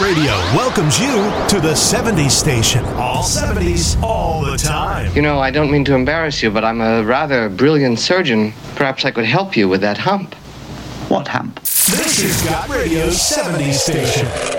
Radio welcomes you to the 70s station. All 70s, all the time. You know, I don't mean to embarrass you, but I'm a rather brilliant surgeon. Perhaps I could help you with that hump. What hump? This is Got Radio's 70s station.